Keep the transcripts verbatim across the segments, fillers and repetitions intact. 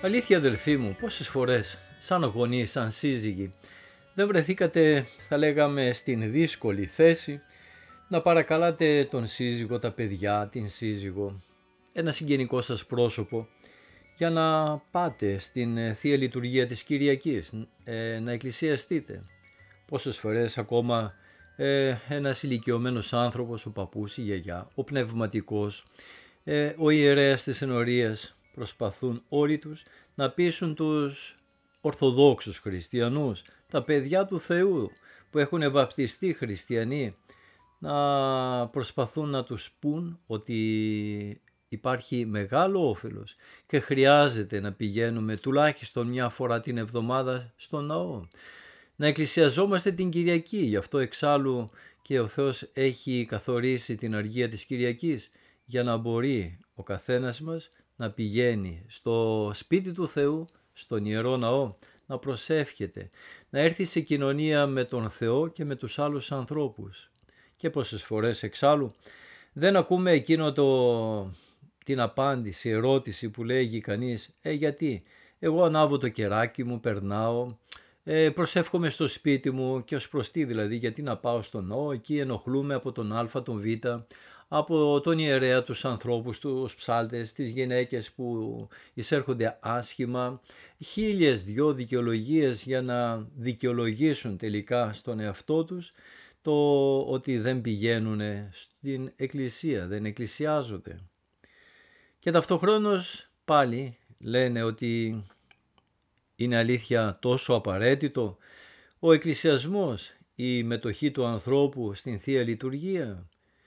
Αλήθεια αδελφοί μου, πόσες φορές σαν γονείς, σαν σύζυγοι δεν βρεθήκατε, θα λέγαμε, στην δύσκολη θέση να παρακαλάτε τον σύζυγο, τα παιδιά, την σύζυγο, ένα συγγενικό σας πρόσωπο για να πάτε στην Θεία Λειτουργία της Κυριακής, ε, να εκκλησιαστείτε. Πόσες φορές ακόμα ε, ένας ηλικιωμένος άνθρωπος, ο παππούς, η γιαγιά, ο πνευματικός, ε, ο ιερέας της ενορίας προσπαθούν όλοι τους να πείσουν τους Ορθοδόξους χριστιανούς, τα παιδιά του Θεού που έχουν βαπτιστεί χριστιανοί, να προσπαθούν να τους πούν ότι υπάρχει μεγάλο όφελος και χρειάζεται να πηγαίνουμε τουλάχιστον μια φορά την εβδομάδα στο ναό, να εκκλησιαζόμαστε την Κυριακή. Γι' αυτό εξάλλου και ο Θεός έχει καθορίσει την αργία της Κυριακής, για να μπορεί ο καθένας μας να πηγαίνει στο σπίτι του Θεού, στον Ιερό Ναό, να προσεύχεται, να έρθει σε κοινωνία με τον Θεό και με τους άλλους ανθρώπους. Και πόσες φορές εξάλλου δεν ακούμε εκείνο το, την απάντηση, ερώτηση που λέγει κανείς «Ε, γιατί, εγώ ανάβω το κεράκι μου, περνάω, ε, προσεύχομαι στο σπίτι μου και ως προς τι δηλαδή, γιατί να πάω στον ναό, εκεί ενοχλούμε από τον Α, τον Β, από τον ιερέα, τους ανθρώπους, τους ψάλτες, τις γυναίκες που εισέρχονται άσχημα, χίλιες δυο δικαιολογίες για να δικαιολογήσουν τελικά στον εαυτό τους το ότι δεν πηγαίνουν στην εκκλησία, δεν εκκλησιάζονται. Και ταυτοχρόνως πάλι λένε ότι είναι αλήθεια τόσο απαραίτητο ο εκκλησιασμός, η μετοχή του ανθρώπου στην Θεία Λειτουργία.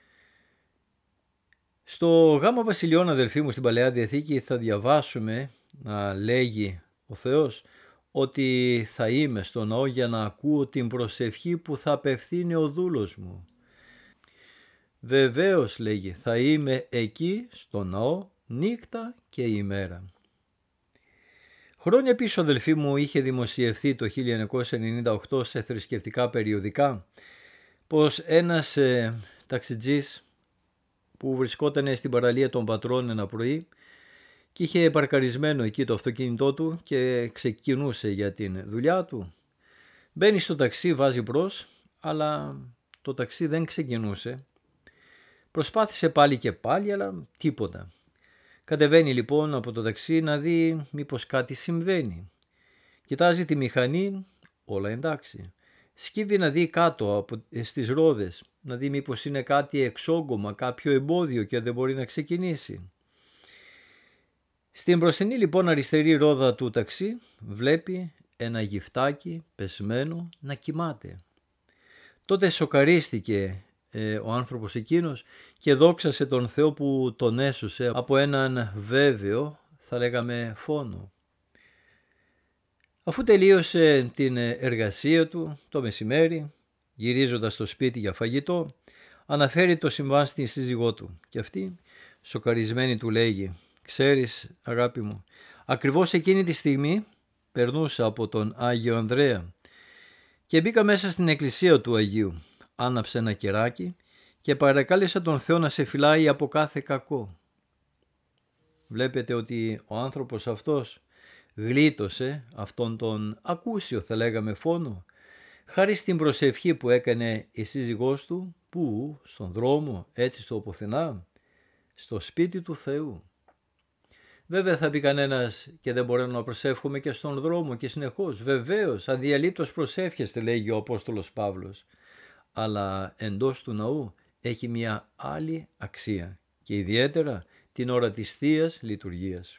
Στο Γ Βασιλειών, αδελφοί μου, στην Παλαιά Διαθήκη θα διαβάσουμε να λέγει ο Θεός ότι θα είμαι στο ναό για να ακούω την προσευχή που θα απευθύνει ο δούλος μου. Βεβαίως, λέγει, θα είμαι εκεί στο ναό νύχτα και ημέρα. Χρόνια πίσω, αδελφοί μου, είχε δημοσιευθεί το χίλια εννιακόσια ενενήντα οκτώ σε θρησκευτικά περιοδικά πως ένας ε, ταξιτζής που βρισκόταν στην παραλία των Πατρών ένα πρωί και είχε παρκαρισμένο εκεί το αυτοκίνητό του και ξεκινούσε για την δουλειά του, μπαίνει στο ταξί, βάζει μπρος, αλλά το ταξί δεν ξεκινούσε. Προσπάθησε πάλι και πάλι, αλλά τίποτα. Κατεβαίνει λοιπόν από το ταξί να δει μήπως κάτι συμβαίνει. Κοιτάζει τη μηχανή, όλα εντάξει. Σκύβει να δει κάτω από, στις ρόδες, να δει μήπως είναι κάτι εξόγκωμα, κάποιο εμπόδιο και δεν μπορεί να ξεκινήσει. Στην μπροστινή λοιπόν αριστερή ρόδα του ταξί βλέπει ένα γυφτάκι πεσμένο να κοιμάται. Τότε σοκαρίστηκε ε, ο άνθρωπος εκείνος και δόξασε τον Θεό που τον έσωσε από έναν βέβαιο, θα λέγαμε, φόνο. Αφού τελείωσε την εργασία του το μεσημέρι, γυρίζοντας στο σπίτι για φαγητό, αναφέρει το συμβάν στην σύζυγό του και αυτή σοκαρισμένη του λέγει «Ξέρεις, αγάπη μου, ακριβώς εκείνη τη στιγμή περνούσα από τον Άγιο Ανδρέα και μπήκα μέσα στην εκκλησία του Αγίου, άναψε ένα κεράκι και παρακάλεσα τον Θεό να σε φυλάει από κάθε κακό». Βλέπετε ότι ο άνθρωπος αυτός γλίτωσε αυτόν τον ακούσιο, θα λέγαμε, φόνο, χάρη στην προσευχή που έκανε η σύζυγός του, που στον δρόμο, έτσι στο πουθενά, στο σπίτι του Θεού. Βέβαια θα πει κανένας και δεν μπορούμε να προσεύχομαι και στον δρόμο και συνεχώς. Βεβαίως, αδιαλείπτως προσεύχεστε, λέγει ο Απόστολος Παύλος. Αλλά εντός του ναού έχει μια άλλη αξία και ιδιαίτερα την ώρα της Θείας Λειτουργίας.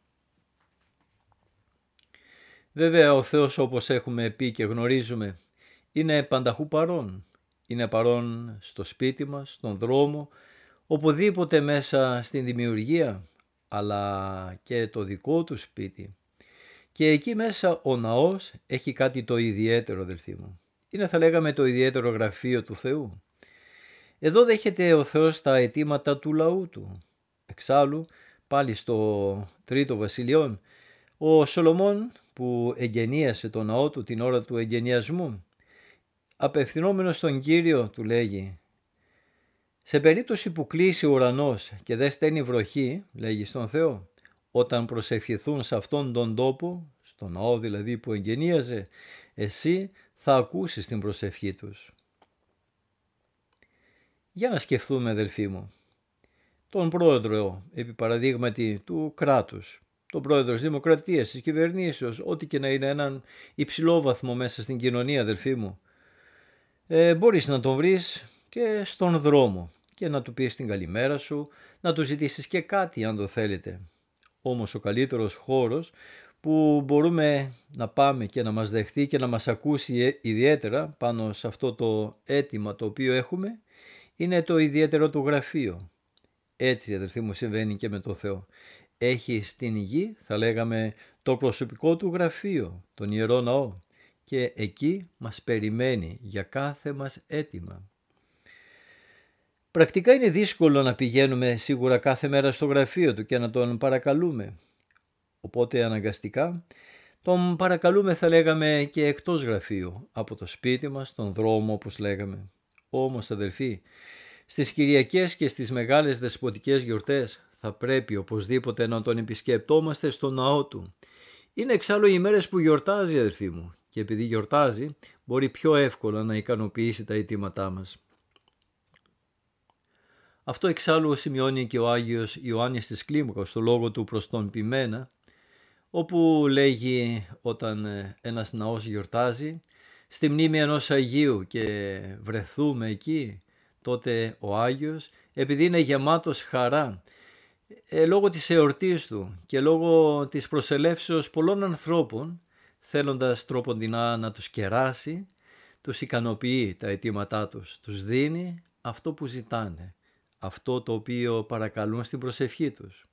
Βέβαια ο Θεός, όπως έχουμε πει και γνωρίζουμε, είναι πανταχού παρόν. Είναι παρόν στο σπίτι μας, στον δρόμο, οπουδήποτε μέσα στην δημιουργία, αλλά και το δικό του σπίτι. Και εκεί μέσα ο ναός έχει κάτι το ιδιαίτερο, αδελφοί μου. Είναι, θα λέγαμε, το ιδιαίτερο γραφείο του Θεού. Εδώ δέχεται ο Θεός τα αιτήματα του λαού του. Εξάλλου, πάλι στο τρίτο Βασιλειών, ο Σολομών που εγγενίασε το ναό του την ώρα του εγγενιασμού, απευθυνόμενος στον Κύριο του λέγει «Σε περίπτωση που κλείσει ο ουρανός και δεν στέλνει βροχή», λέγει στον Θεό, όταν προσευχηθούν σε αυτόν τον τόπο, στον ναό δηλαδή που εγγενίαζε, εσύ θα ακούσεις την προσευχή τους. Για να σκεφτούμε, αδελφοί μου, τον πρόεδρο, επί παραδείγματι, του κράτους, τον πρόεδρο της δημοκρατίας, της κυβερνήσεως, ό,τι και να είναι έναν υψηλό βαθμό μέσα στην κοινωνία, αδελφοί μου, ε, μπορείς να τον βρεις και στον δρόμο και να του πεις την καλημέρα σου, να του ζητήσεις και κάτι αν το θέλετε. Όμως ο καλύτερος χώρος που μπορούμε να πάμε και να μας δεχτεί και να μας ακούσει ιδιαίτερα πάνω σε αυτό το αίτημα το οποίο έχουμε, είναι το ιδιαίτερο του γραφείο. Έτσι, αδελφοί μου, συμβαίνει και με το Θεό. Έχει στην γη, θα λέγαμε, το προσωπικό του γραφείο, τον Ιερό Ναό, και εκεί μας περιμένει για κάθε μας αίτημα. Πρακτικά είναι δύσκολο να πηγαίνουμε σίγουρα κάθε μέρα στο γραφείο του και να τον παρακαλούμε. Οπότε αναγκαστικά τον παρακαλούμε, θα λέγαμε, και εκτός γραφείου, από το σπίτι μας, τον δρόμο όπως λέγαμε. Όμως, αδελφοί, στις Κυριακές και στις μεγάλες δεσποτικές γιορτές θα πρέπει οπωσδήποτε να τον επισκεπτόμαστε στο ναό του. Είναι εξάλλου οι μέρες που γιορτάζει, αδελφοί μου, και επειδή γιορτάζει μπορεί πιο εύκολα να ικανοποιήσει τα αιτήματά μας. Αυτό εξάλλου σημειώνει και ο Άγιος Ιωάννης της Κλίμακος στο λόγο του προς τον Ποιμένα, όπου λέγει όταν ένας ναός γιορτάζει, στη μνήμη ενός Αγίου και βρεθούμε εκεί, τότε ο Άγιος, επειδή είναι γεμάτος χαρά, ε, λόγω της εορτής του και λόγω της προσελεύσεως πολλών ανθρώπων, θέλοντας τρόποντινά να τους κεράσει, τους ικανοποιεί τα αιτήματά τους, τους δίνει αυτό που ζητάνε, αυτό το οποίο παρακαλούν στην προσευχή τους.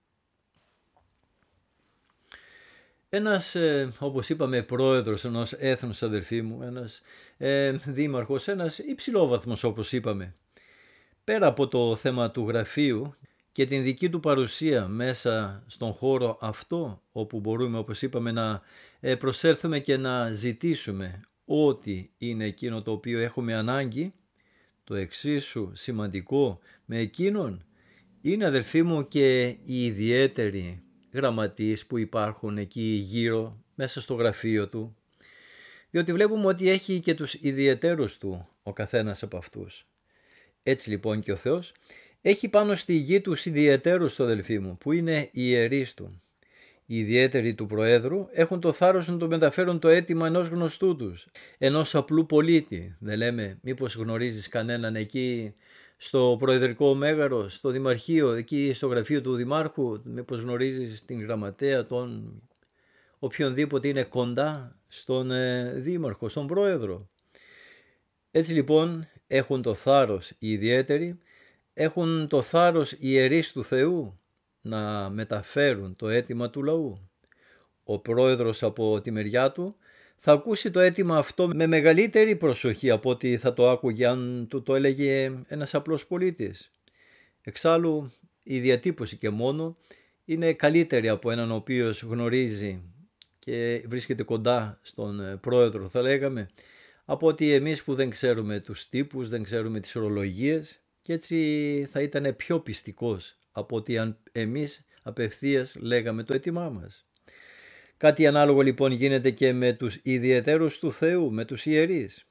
Ένας, ε, όπως είπαμε, πρόεδρος ενός έθνους, αδελφοί μου, ένας ε, δήμαρχος, ένας υψηλόβαθμος όπως είπαμε, πέρα από το θέμα του γραφείου και την δική του παρουσία μέσα στον χώρο αυτό, όπου μπορούμε, όπως είπαμε, να ε, προσέλθουμε και να ζητήσουμε ό,τι είναι εκείνο το οποίο έχουμε ανάγκη, το εξίσου σημαντικό με εκείνον είναι, αδελφοί μου, και οι ιδιαίτεροι γραμματείς που υπάρχουν εκεί γύρω μέσα στο γραφείο του, διότι βλέπουμε ότι έχει και τους ιδιαιτέρους του ο καθένας από αυτούς. Έτσι λοιπόν και ο Θεός έχει πάνω στη γη τους ιδιαιτέρους του, αδελφοί μου, που είναι οι ιερείς του. Οι ιδιαίτεροι του Προέδρου έχουν το θάρρος να το μεταφέρουν το αίτημα ενός γνωστού τους, ενός απλού πολίτη. Δεν λέμε μήπως γνωρίζεις κανέναν εκεί στο προεδρικό μέγαρο, στο δημαρχείο, εκεί στο γραφείο του δημάρχου, μήπως γνωρίζεις την γραμματέα, τον οποιονδήποτε είναι κοντά στον ε, δήμαρχο, στον πρόεδρο. Έτσι λοιπόν έχουν το θάρρος οι ιδιαίτεροι, έχουν το θάρρος οι ιερείς του Θεού να μεταφέρουν το αίτημα του λαού. Ο πρόεδρος από τη μεριά του θα ακούσει το αίτημα αυτό με μεγαλύτερη προσοχή από ότι θα το άκουγε αν του το έλεγε ένας απλός πολίτης. Εξάλλου η διατύπωση και μόνο είναι καλύτερη από έναν ο οποίος γνωρίζει και βρίσκεται κοντά στον πρόεδρο, θα λέγαμε, από ότι εμείς που δεν ξέρουμε τους τύπους, δεν ξέρουμε τις ορολογίες, και έτσι θα ήταν πιο πιστικός από ότι αν εμείς απευθείας λέγαμε το αίτημά μας. Κάτι ανάλογο λοιπόν γίνεται και με τους ιδιαιτέρους του Θεού, με τους ιερείς.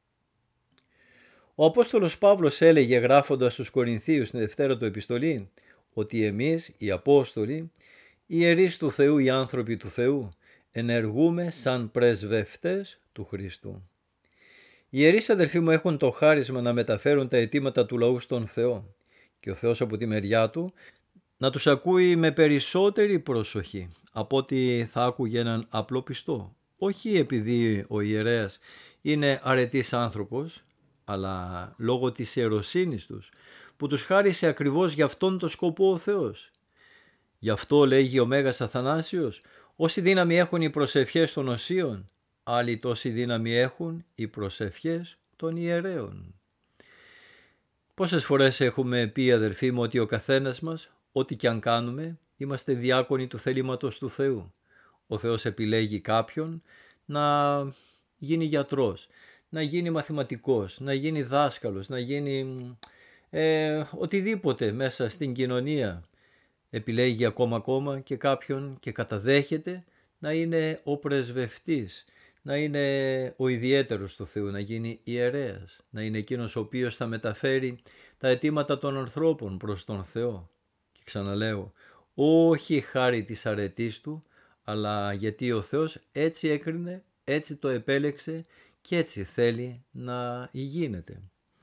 Ο Απόστολος Παύλος έλεγε γράφοντας στους Κορινθίους στην Δευτέρα του επιστολή ότι εμείς οι Απόστολοι, οι ιερείς του Θεού, οι άνθρωποι του Θεού, ενεργούμε σαν πρεσβευτές του Χριστού. Οι ιερείς, αδελφοί μου, έχουν το χάρισμα να μεταφέρουν τα αιτήματα του λαού στον Θεό και ο Θεός από τη μεριά του να τους ακούει με περισσότερη προσοχή από ότι θα άκουγε έναν απλό πιστό. Όχι επειδή ο ιερέας είναι αρετής άνθρωπος, αλλά λόγω της ιεροσύνης τους που τους χάρισε ακριβώς για αυτόν τον σκοπό ο Θεός. Γι' αυτό λέγει ο Μέγας Αθανάσιος, όση δύναμη έχουν οι προσευχές των οσίων, άλλοι τόση δύναμη έχουν οι προσευχές των ιερέων. Πόσες φορές έχουμε πει, αδελφοί μου, ότι ο καθένας μας, ό,τι και αν κάνουμε, είμαστε διάκονοι του θέληματος του Θεού. Ο Θεός επιλέγει κάποιον να γίνει γιατρός, να γίνει μαθηματικός, να γίνει δάσκαλος, να γίνει ε, οτιδήποτε μέσα στην κοινωνία. επιλέγει ακόμα ακόμα και κάποιον και καταδέχεται να είναι ο πρεσβευτής, να είναι ο ιδιαίτερος του Θεού, να γίνει ιερέας, να είναι εκείνος ο οποίος θα μεταφέρει τα αιτήματα των ανθρώπων προς τον Θεό. Και ξαναλέω, όχι χάρη της αρετής του, αλλά γιατί ο Θεός έτσι έκρινε, έτσι το επέλεξε και έτσι θέλει να γίνεται.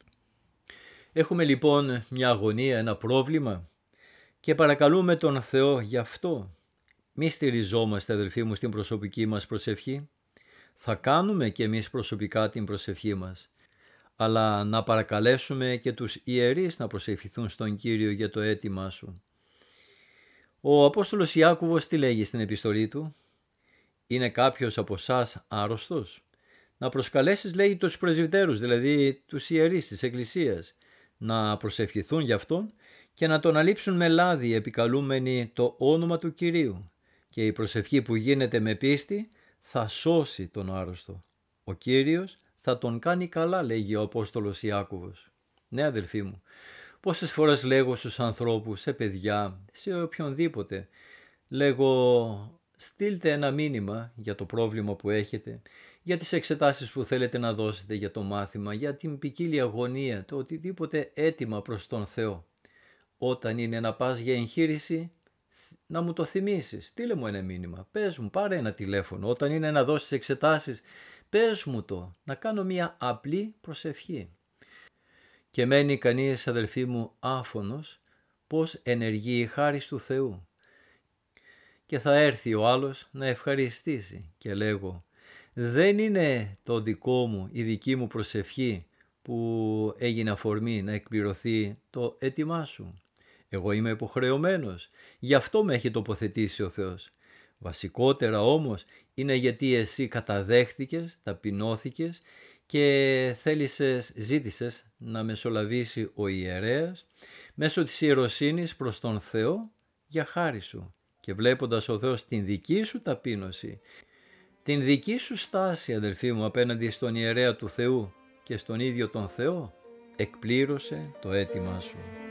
Έχουμε λοιπόν μια αγωνία, ένα πρόβλημα και παρακαλούμε τον Θεό γι' αυτό. Μη στηριζόμαστε, αδελφοί μου, στην προσωπική μας προσευχή. Θα κάνουμε και εμείς προσωπικά την προσευχή μας, αλλά να παρακαλέσουμε και τους ιερείς να προσευχηθούν στον Κύριο για το αίτημά σου. Ο Απόστολος Ιάκωβος τι λέγει στην επιστολή του? Είναι κάποιος από εσάς άρρωστος? Να προσκαλέσεις, λέει, τους πρεσβυτέρους, δηλαδή τους ιερείς της Εκκλησίας, να προσευχηθούν γι' αυτόν και να τον αλείψουν με λάδι επικαλούμενοι το όνομα του Κυρίου. Και η προσευχή που γίνεται με πίστη θα σώσει τον άρρωστο. Ο Κύριος θα τον κάνει καλά, λέγει ο Απόστολος Ιάκωβος. Ναι, αδελφοί μου, πόσες φορές λέγω στους ανθρώπους, σε παιδιά, σε οποιονδήποτε, λέγω στείλτε ένα μήνυμα για το πρόβλημα που έχετε, για τις εξετάσεις που θέλετε να δώσετε για το μάθημα, για την ποικίλια αγωνία, το οτιδήποτε έτοιμα προς τον Θεό. Όταν είναι να πας για εγχείρηση, να μου το θυμίσεις, στείλε μου ένα μήνυμα, πες μου, πάρε ένα τηλέφωνο. Όταν είναι να δώσεις εξετάσεις, πες μου το, να κάνω μια απλή προσευχή. Και μένει κανείς, αδελφοί μου, άφωνος πως ενεργεί η χάρις του Θεού. Και θα έρθει ο άλλος να ευχαριστήσει και λέγω, δεν είναι το δικό μου, η δική μου προσευχή που έγινε αφορμή να εκπληρωθεί το αίτημά σου. Εγώ είμαι υποχρεωμένος, γι' αυτό με έχει τοποθετήσει ο Θεός. Βασικότερα όμως είναι γιατί εσύ καταδέχθηκες, ταπεινώθηκες και θέλησες, ζήτησες να μεσολαβήσει ο ιερέας μέσω της ιεροσύνης προς τον Θεό για χάρη σου. Και βλέποντας ο Θεός την δική σου ταπείνωση, την δική σου στάση, αδελφοί μου, απέναντι στον ιερέα του Θεού και στον ίδιο τον Θεό, εκπλήρωσε το αίτημά σου.